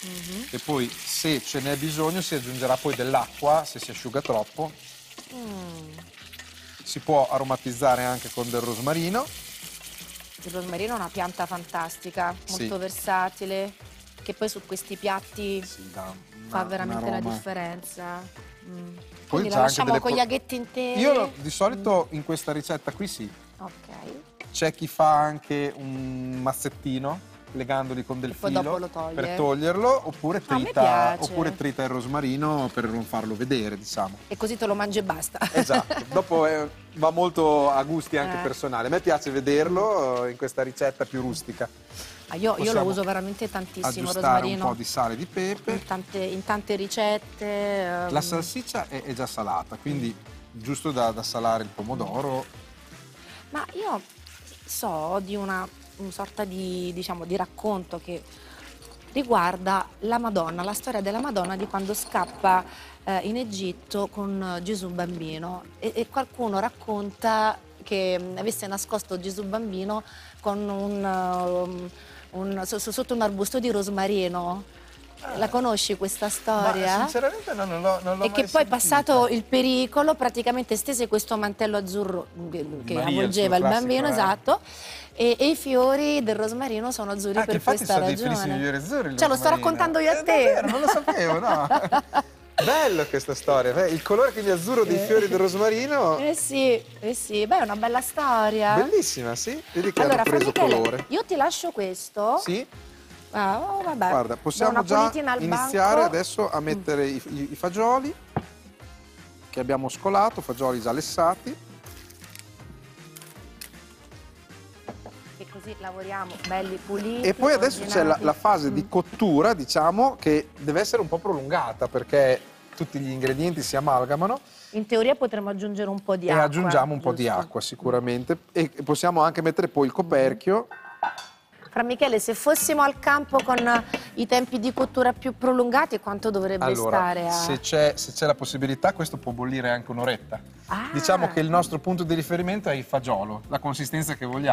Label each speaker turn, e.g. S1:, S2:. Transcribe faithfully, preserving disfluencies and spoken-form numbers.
S1: Mm-hmm.
S2: E poi, se ce n'è bisogno, si aggiungerà poi dell'acqua, se si asciuga troppo.
S1: Mm.
S2: Si può aromatizzare anche con del rosmarino.
S1: Il rosmarino è una pianta fantastica,
S2: Sì.
S1: molto versatile, che poi su questi piatti
S2: Sì, dà una-
S1: fa veramente la
S2: un'aroma.
S1: differenza. Mm.
S2: Poi
S1: Quindi
S2: c'è
S1: la
S2: anche
S1: lasciamo
S2: delle
S1: con gli
S2: po-
S1: aghetti interi?
S2: Io di solito in questa ricetta qui sì.
S1: Ok.
S2: C'è chi fa anche un mazzettino legandoli con del
S1: E poi
S2: filo
S1: dopo lo toglie.
S2: per toglierlo, oppure
S1: A me
S2: trita,
S1: piace.
S2: oppure trita il rosmarino per non farlo vedere, diciamo.
S1: E così te lo mangi e basta.
S2: Esatto, dopo eh, va molto a gusti anche
S1: Eh.
S2: personali. A me piace vederlo eh, in questa ricetta più rustica.
S1: Ah, io, io lo
S2: Possiamo
S1: uso veramente tantissimo,
S2: aggiustare
S1: rosmarino.
S2: un po' di sale di pepe.
S1: In tante, in tante ricette. ehm,
S2: La salsiccia è, è già salata, quindi giusto da, da salare il pomodoro.
S1: Ma io so di una, una sorta di, diciamo, di racconto che riguarda la Madonna, la storia della Madonna di quando scappa eh, in Egitto con Gesù bambino e, e qualcuno racconta che mh, avesse nascosto Gesù bambino con un, um, un- so- so- sotto un arbusto di rosmarino. La conosci questa storia?
S2: Ma sinceramente no, non l'ho non l'ho
S1: E che
S2: mai
S1: poi
S2: sentita.
S1: passato il pericolo praticamente stese questo mantello azzurro che che
S2: Maria, il
S1: avvolgeva il
S2: suo
S1: bambino,
S2: classico, eh.
S1: esatto, e, e i fiori del rosmarino sono azzurri
S2: Ah, che
S1: per
S2: infatti
S1: questa
S2: sono dei
S1: ragione.
S2: bellissimi fiori azzurri, il
S1: Cioè lo sto
S2: rosmarino.
S1: raccontando io a
S2: Eh,
S1: te.
S2: davvero, non lo sapevo, no? Bello questa storia. Beh, il colore quindi azzurro dei
S1: Eh.
S2: fiori del rosmarino,
S1: Eh sì, eh sì, beh è una bella storia.
S2: bellissima, sì? Vedi che
S1: Allora,
S2: hanno
S1: Fra
S2: preso
S1: Michele,
S2: colore.
S1: io ti lascio questo.
S2: Sì?
S1: Ah, oh, vabbè.
S2: Guarda,
S1: Do
S2: possiamo
S1: una
S2: già
S1: pulitina al
S2: iniziare
S1: banco.
S2: adesso a mettere i, i- i fagioli che abbiamo scolato, fagioli già lessati.
S1: Che così lavoriamo belli puliti.
S2: E poi adesso c'è la,
S1: ordinati.
S2: la fase di
S1: Mm.
S2: cottura, diciamo, che deve essere un po' prolungata perché tutti gli ingredienti si amalgamano
S1: In teoria potremmo aggiungere un po' di
S2: e
S1: acqua.
S2: aggiungiamo un po' di
S1: giusto?
S2: acqua sicuramente e possiamo anche mettere poi il coperchio.
S1: Fra Michele, se fossimo al campo con i tempi di cottura più prolungati, quanto dovrebbe
S2: Allora,
S1: stare a...
S2: se c'è se c'è la possibilità, questo può bollire anche un'oretta.
S1: Ah.
S2: Diciamo che il nostro punto di riferimento è il fagiolo, la consistenza che vogliamo.